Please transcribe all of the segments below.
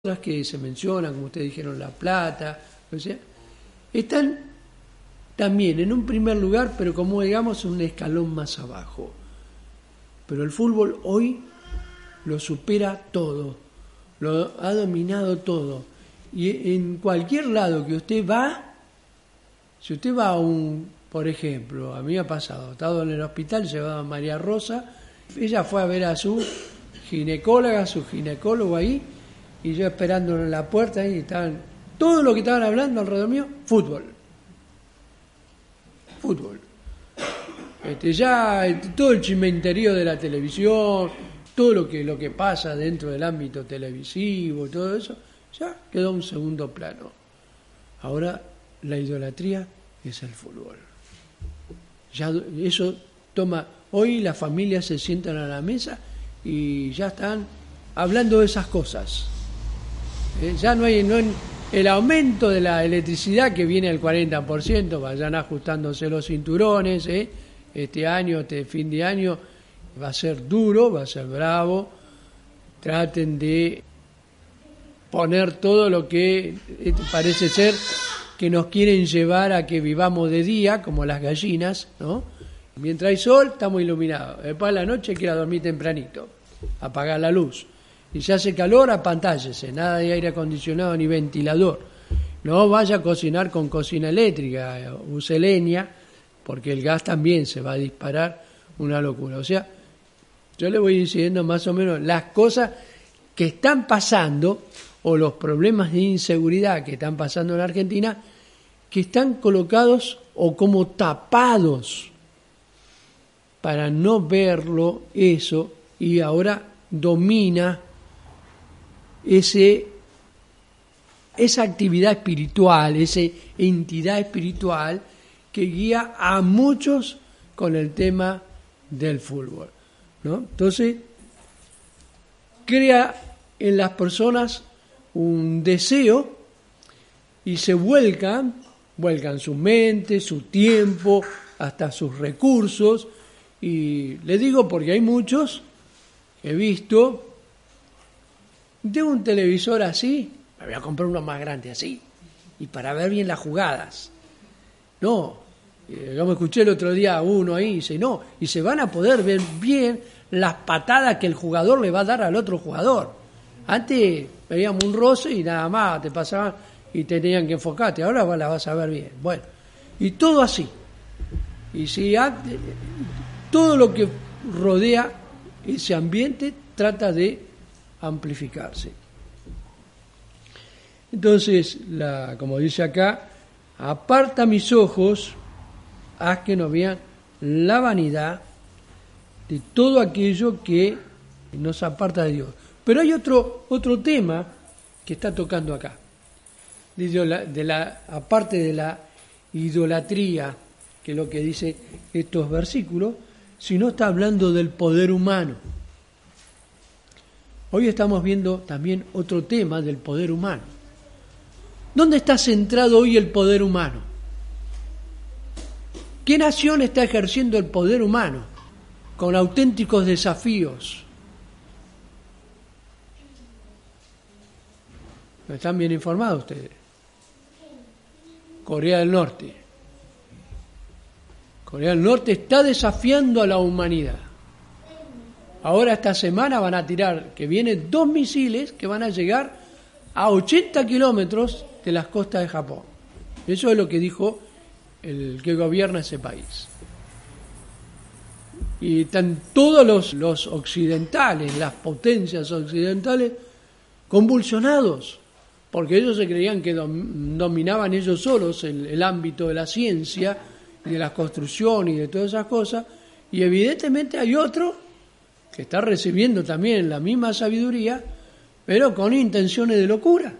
que se mencionan, como ustedes dijeron, La Plata, o sea, están también en un primer lugar, pero como digamos un escalón más abajo. Pero el fútbol hoy lo supera todo, lo ha dominado todo. Y en cualquier lado que usted va, si usted va a por ejemplo, a mí me ha pasado, estaba en el hospital, llevaba a María Rosa, ella fue a ver a su ginecóloga, su ginecólogo ahí, y yo esperándolo en la puerta y estaban, todo lo que estaban hablando alrededor mío, fútbol. Todo el chimenterío de la televisión, todo lo que pasa dentro del ámbito televisivo, todo eso, ya quedó en un segundo plano. Ahora la idolatría es el fútbol. Ya eso toma, hoy las familias se sientan a la mesa y ya están hablando de esas cosas. Ya no hay el aumento de la electricidad que viene al 40%, vayan ajustándose los cinturones, este año, este fin de año va a ser duro, va a ser bravo, traten de poner todo lo que parece ser que nos quieren llevar a que vivamos de día, como las gallinas, ¿no? Mientras hay sol, estamos iluminados, después de la noche hay que ir a dormir tempranito, apagar la luz. Y si hace calor, apantállese, nada de aire acondicionado ni ventilador. No vaya a cocinar con cocina eléctrica, use leña, porque el gas también se va a disparar, una locura. O sea, yo le voy diciendo más o menos las cosas que están pasando, o los problemas de inseguridad que están pasando en Argentina, que están colocados o como tapados para no verlo eso, y ahora domina esa actividad espiritual, esa entidad espiritual que guía a muchos con el tema del fútbol, ¿no? Entonces, crea en las personas un deseo y se vuelcan su mente, su tiempo, hasta sus recursos. Y le digo porque hay muchos, he visto, tengo un televisor así, me voy a comprar uno más grande así, y para ver bien las jugadas. No, yo me escuché el otro día a uno ahí, y dice, no, y se van a poder ver bien las patadas que el jugador le va a dar al otro jugador. Antes veíamos un roce y nada más, te pasaban y te tenían que enfocarte, ahora la vas a ver bien. Bueno, y todo así. Y si todo lo que rodea ese ambiente trata de amplificarse. Entonces, como dice acá, aparta mis ojos, haz que no vean la vanidad de todo aquello que nos aparta de Dios. Pero hay otro tema que está tocando acá, aparte de la idolatría, que es lo que dice estos versículos, sino está hablando del poder humano. Hoy estamos viendo también otro tema del poder humano. ¿Dónde está centrado hoy el poder humano? ¿Qué nación está ejerciendo el poder humano con auténticos desafíos? ¿No están bien informados ustedes? Corea del Norte. Corea del Norte está desafiando a la humanidad. Ahora esta semana van a tirar, que vienen 2 misiles que van a llegar a 80 kilómetros de las costas de Japón. Eso es lo que dijo el que gobierna ese país. Y están todos los occidentales, las potencias occidentales, convulsionados, porque ellos se creían que dominaban ellos solos el ámbito de la ciencia y de la construcción y de todas esas cosas, y evidentemente hay otro que está recibiendo también la misma sabiduría, pero con intenciones de locura.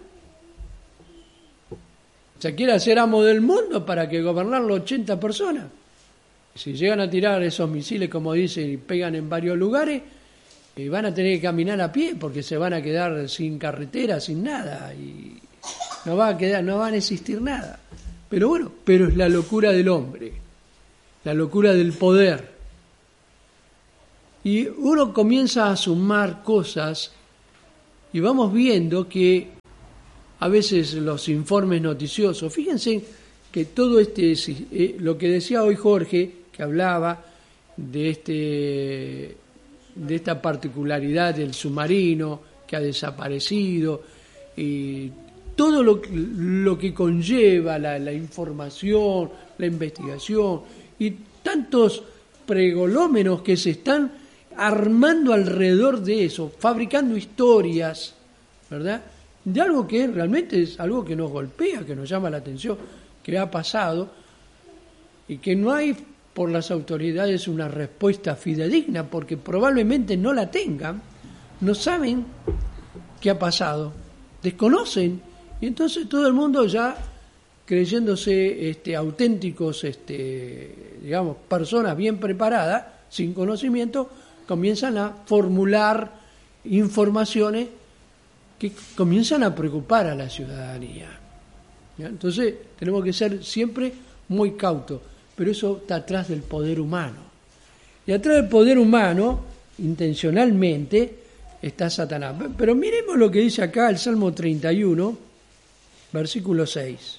Se quiere hacer amo del mundo para que gobernarlo 80 personas. Si llegan a tirar esos misiles, como dicen, y pegan en varios lugares, van a tener que caminar a pie porque se van a quedar sin carretera, sin nada, y no va a existir nada. Pero bueno, es la locura del hombre, la locura del poder. Y uno comienza a sumar cosas y vamos viendo que a veces los informes noticiosos, fíjense que todo lo que decía hoy Jorge, que hablaba de esta particularidad del submarino que ha desaparecido, y todo lo que conlleva la información, la investigación, y tantos pregolómenos que se están armando alrededor de eso, fabricando historias, ¿verdad?, de algo que realmente es algo que nos golpea, que nos llama la atención, que ha pasado, y que no hay por las autoridades una respuesta fidedigna, porque probablemente no la tengan, no saben qué ha pasado, desconocen, y entonces todo el mundo ya creyéndose auténticos, digamos, personas bien preparadas, sin conocimiento, comienzan a formular informaciones que comienzan a preocupar a la ciudadanía. ¿Ya? Entonces tenemos que ser siempre muy cautos, pero eso está atrás del poder humano. Y atrás del poder humano, intencionalmente, está Satanás. Pero miremos lo que dice acá el Salmo 31, versículo 6.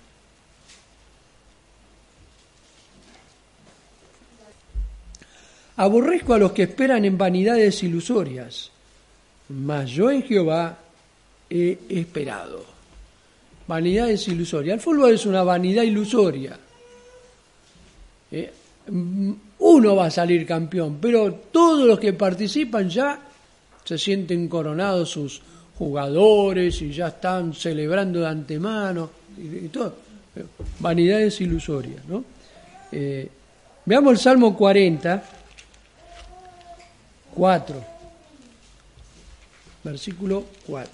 Aborrezco a los que esperan en vanidades ilusorias, mas yo en Jehová he esperado. Vanidades ilusorias. El fútbol es una vanidad ilusoria. Uno va a salir campeón, pero todos los que participan ya se sienten coronados sus jugadores y ya están celebrando de antemano y todo. Vanidades ilusorias, ¿no? Veamos el Salmo 40, 4, versículo 4.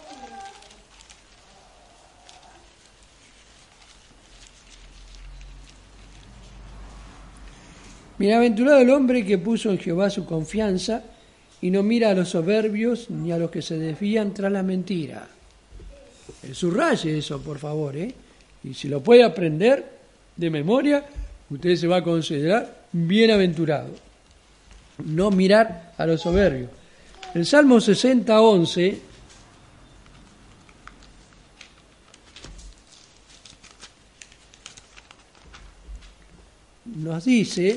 Bienaventurado el hombre que puso en Jehová su confianza y no mira a los soberbios ni a los que se desvían tras la mentira. Subraye eso, por favor, y si lo puede aprender de memoria, usted se va a considerar bienaventurado. No mirar a los soberbios. El Salmo 60, 11 nos dice: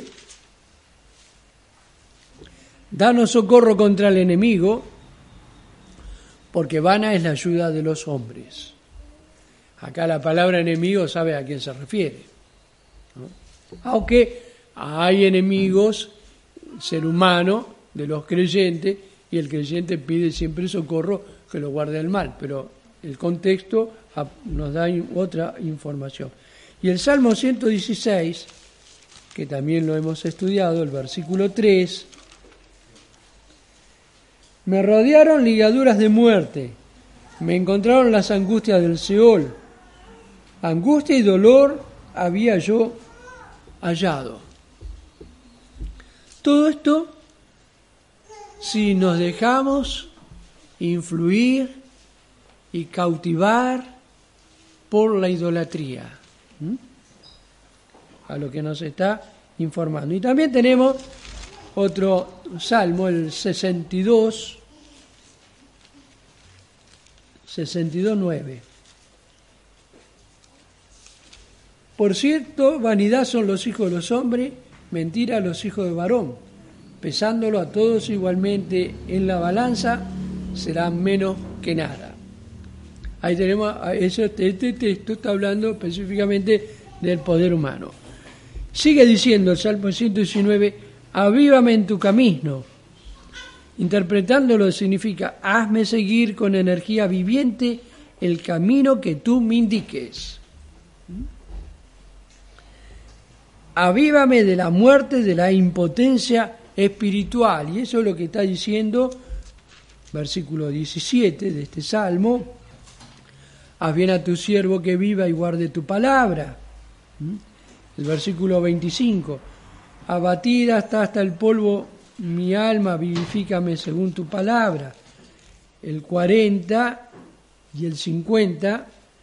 danos socorro contra el enemigo, porque vana es la ayuda de los hombres. Acá la palabra enemigo sabe a quién se refiere, ¿no? Aunque hay enemigos, ser humano, de los creyentes, y el creyente pide siempre socorro que lo guarde del mal, pero el contexto nos da otra información. Y el Salmo 116, que también lo hemos estudiado, el versículo 3: me rodearon ligaduras de muerte, me encontraron las angustias del Seol, angustia y dolor había yo hallado. Todo esto si nos dejamos influir y cautivar por la idolatría, a lo que nos está informando. Y también tenemos otro salmo, el 62, 9. Por cierto, vanidad son los hijos de los hombres, mentira los hijos de varón. Pesándolo a todos igualmente en la balanza, serán menos que nada. Ahí tenemos, este texto está hablando específicamente del poder humano. Sigue diciendo el Salmo 119, avívame en tu camino. Interpretándolo significa, hazme seguir con energía viviente el camino que tú me indiques. Avívame de la muerte, de la impotencia espiritual. Y eso es lo que está diciendo versículo 17 de este salmo. Haz bien a tu siervo que viva y guarde tu palabra. El versículo 25. Abatida está hasta el polvo mi alma, vivifícame según tu palabra. El 40 y el 50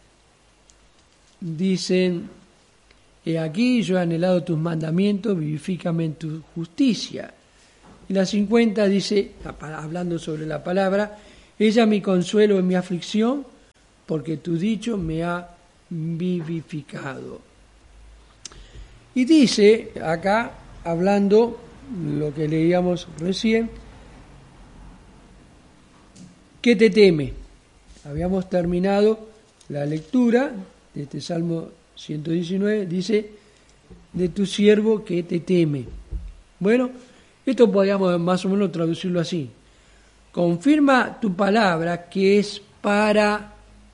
dicen: he aquí yo he anhelado tus mandamientos, vivifícame en tu justicia. Y la 50 dice, hablando sobre la palabra, Ella mi consuelo en mi aflicción, porque tu dicho me ha vivificado. Y dice acá, hablando lo que leíamos recién, que te teme. Habíamos terminado la lectura de este Salmo 119, dice, de tu siervo que te teme. Bueno, esto podríamos más o menos traducirlo así. Confirma tu palabra que es para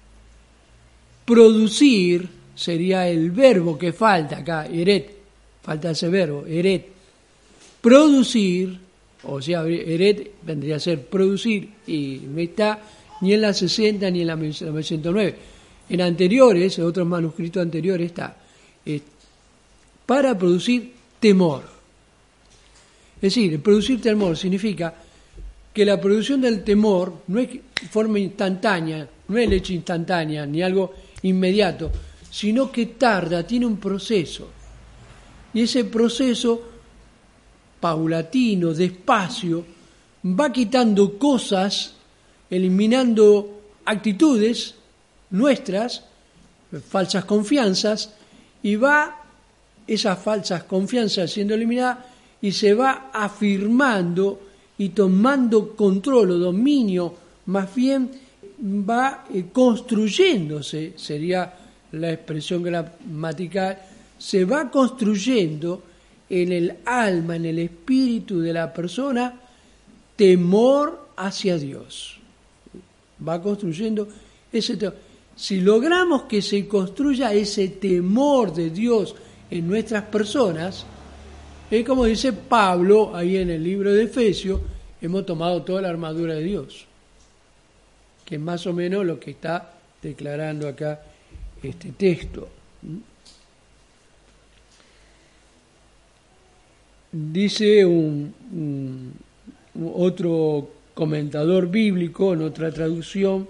producir, sería el verbo que falta acá, eret, falta ese verbo, eret. Producir, o sea, eret vendría a ser producir, y no está ni en la 60 ni en la 109. En anteriores, en otros manuscritos anteriores está, para producir temor. Es decir, producir temor significa que la producción del temor no es forma instantánea, no es leche instantánea, ni algo inmediato, sino que tarda, tiene un proceso. Y ese proceso, paulatino, despacio, va quitando cosas, eliminando actitudes nuestras, falsas confianzas, y va esas falsas confianzas siendo eliminadas y se va afirmando y tomando control o dominio, más bien va construyéndose, sería la expresión gramatical, se va construyendo en el alma, en el espíritu de la persona, temor hacia Dios. Va construyendo ese temor. Si logramos que se construya ese temor de Dios en nuestras personas, es como dice Pablo ahí en el libro de Efesios, hemos tomado toda la armadura de Dios, que es más o menos lo que está declarando acá este texto. Dice otro comentador bíblico en otra traducción,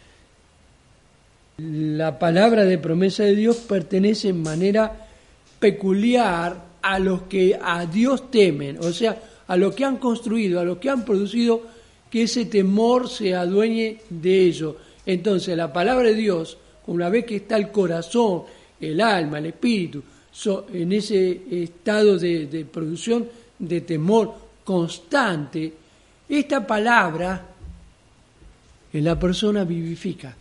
la palabra de promesa de Dios pertenece en manera peculiar a los que a Dios temen, o sea, a los que han construido, a los que han producido que ese temor se adueñe de ellos. Entonces, la palabra de Dios, una vez que está el corazón, el alma, el espíritu, en ese estado de producción de temor constante, esta palabra en la persona vivifica.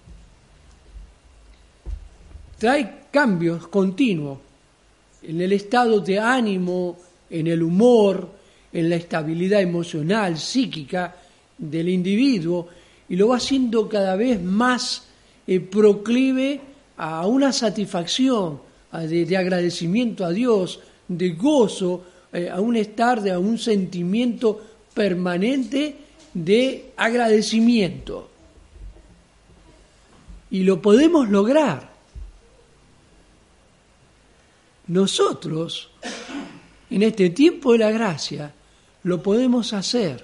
Trae cambios continuos en el estado de ánimo, en el humor, en la estabilidad emocional, psíquica del individuo, y lo va haciendo cada vez más proclive a una satisfacción, de agradecimiento a Dios, de gozo, a un sentimiento permanente de agradecimiento. Y lo podemos lograr. Nosotros, en este tiempo de la gracia, lo podemos hacer.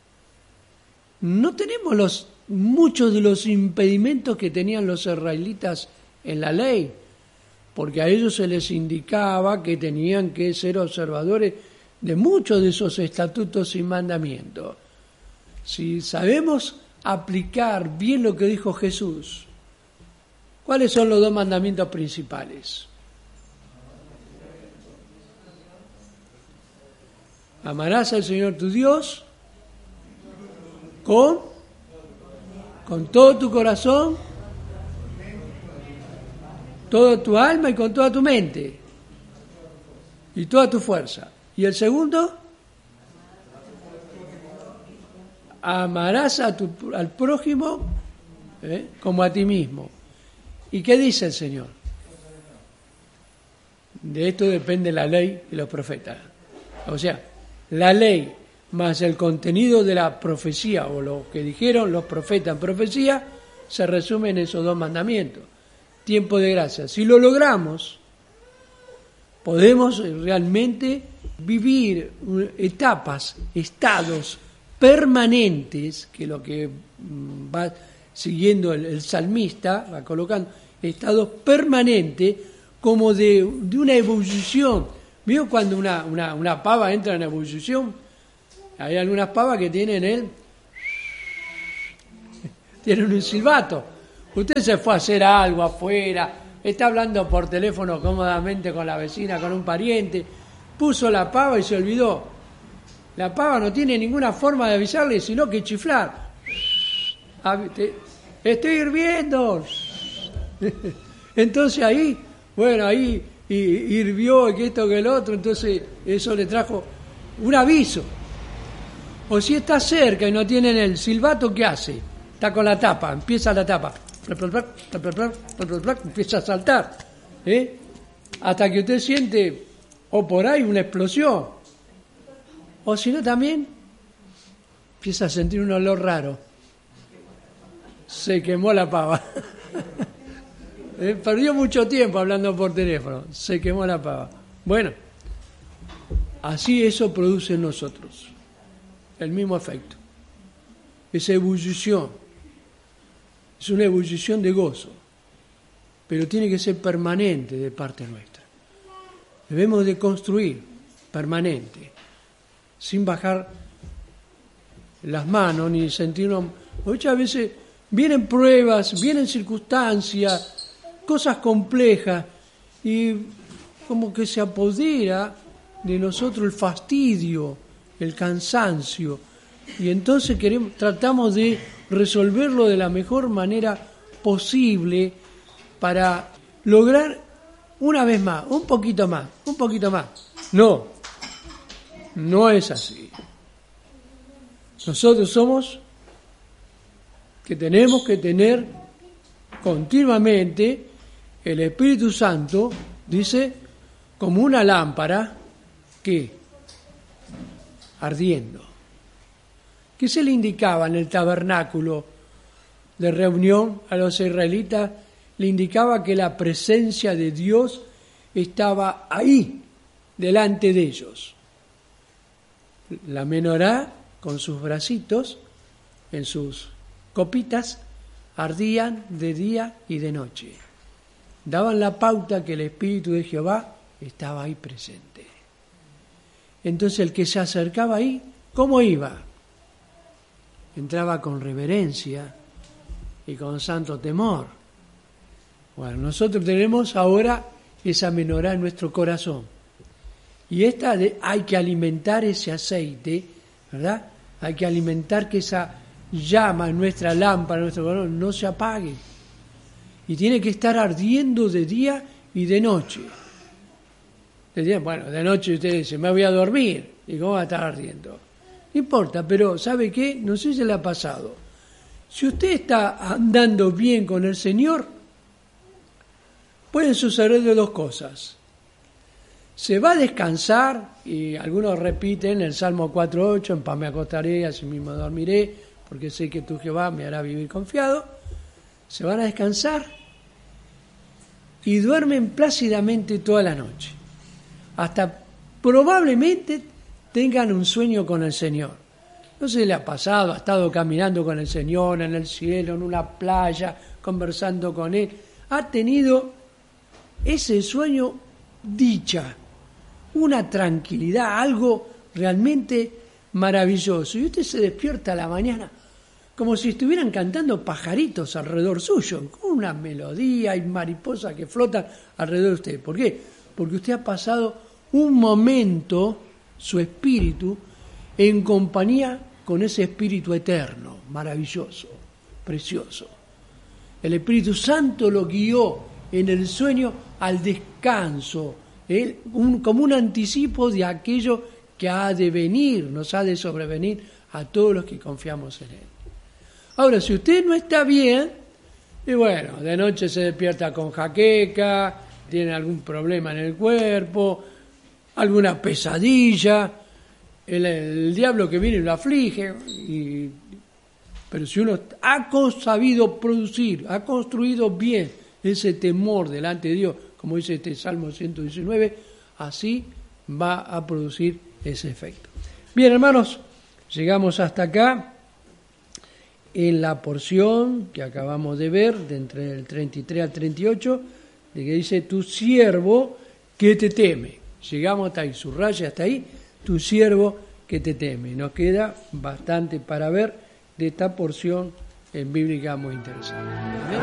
No tenemos muchos de los impedimentos que tenían los israelitas en la ley, porque a ellos se les indicaba que tenían que ser observadores de muchos de esos estatutos y mandamientos. Si sabemos aplicar bien lo que dijo Jesús, ¿cuáles son los dos mandamientos principales? Amarás al Señor tu Dios con todo tu corazón, toda tu alma y con toda tu mente y toda tu fuerza. ¿Y el segundo? Amarás al prójimo como a ti mismo. ¿Y qué dice el Señor? De esto depende la ley y los profetas. O sea, la ley más el contenido de la profecía o lo que dijeron los profetas en profecía se resume en esos dos mandamientos. Tiempo de gracia. Si lo logramos, podemos realmente vivir etapas, estados permanentes, que lo que va siguiendo el salmista, va colocando estados permanentes como de una ebullición. ¿Vio cuando una pava entra en ebullición? Hay algunas pavas que tienen tienen un silbato. Usted se fue a hacer algo afuera, está hablando por teléfono cómodamente con la vecina, con un pariente, puso la pava y se olvidó. La pava no tiene ninguna forma de avisarle, sino que chiflar. Estoy hirviendo. Entonces ahí hirvió y que esto que el otro, entonces eso le trajo un aviso. O si está cerca y no tienen el silbato, ¿qué hace? Está con la tapa, empieza la tapa, empieza a saltar, hasta que usted siente, o por ahí, una explosión. O si no, también empieza a sentir un olor raro. Se quemó la pava. Perdió mucho tiempo hablando por teléfono. Se quemó la pava. Bueno, así eso produce en nosotros el mismo efecto. Esa ebullición. Es una ebullición de gozo. Pero tiene que ser permanente de parte nuestra. Debemos de construir permanente. Sin bajar las manos ni sentirnos. Muchas veces vienen pruebas, vienen circunstancias, cosas complejas, y como que se apodera de nosotros el fastidio, el cansancio, y entonces tratamos de resolverlo de la mejor manera posible para lograr una vez más, un poquito más. No es así. Nosotros somos que tenemos que tener continuamente el Espíritu Santo, dice, como una lámpara que ardiendo. ¿Qué se le indicaba en el tabernáculo de reunión a los israelitas? Le indicaba que la presencia de Dios estaba ahí, delante de ellos. La menorá, con sus bracitos, en sus copitas, ardían de día y de noche. Daban la pauta que el Espíritu de Jehová estaba ahí presente. Entonces el que se acercaba ahí, ¿cómo iba? Entraba con reverencia y con santo temor. Bueno, nosotros tenemos ahora esa menorá en nuestro corazón. Y hay que alimentar ese aceite, ¿verdad? Hay que alimentar que esa llama en nuestra lámpara, en nuestro corazón, no se apague. Y tiene que estar ardiendo de día y de noche. Bueno, de noche usted dice, me voy a dormir. ¿Y cómo va a estar ardiendo? No importa, pero ¿sabe qué? No sé si le ha pasado. Si usted está andando bien con el Señor, pueden suceder de dos cosas. Se va a descansar, y algunos repiten el Salmo 4.8, en paz me acostaré, así mismo dormiré, porque sé que tú, Jehová, me hará vivir confiado. Se van a descansar y duermen plácidamente toda la noche. Hasta probablemente tengan un sueño con el Señor. No sé si le ha pasado, ha estado caminando con el Señor en el cielo, en una playa, conversando con Él. Ha tenido ese sueño, dicha, una tranquilidad, algo realmente maravilloso. Y usted se despierta a la mañana como si estuvieran cantando pajaritos alrededor suyo, con una melodía y mariposas que flotan alrededor de usted. ¿Por qué? Porque usted ha pasado un momento, su espíritu, en compañía con ese espíritu eterno, maravilloso, precioso. El Espíritu Santo lo guió en el sueño al descanso, como un anticipo de aquello que ha de venir, nos ha de sobrevenir a todos los que confiamos en Él. Ahora, si usted no está bien, y bueno, de noche se despierta con jaqueca, tiene algún problema en el cuerpo, alguna pesadilla, el diablo que viene lo aflige, pero si uno ha sabido producir, ha construido bien ese temor delante de Dios, como dice este Salmo 119, así va a producir ese efecto. Bien, hermanos, llegamos hasta acá en la porción que acabamos de ver, de entre el 33 al 38, de que dice, tu siervo que te teme. Llegamos hasta ahí, subraya hasta ahí, tu siervo que te teme. Nos queda bastante para ver de esta porción en Bíblica muy interesante.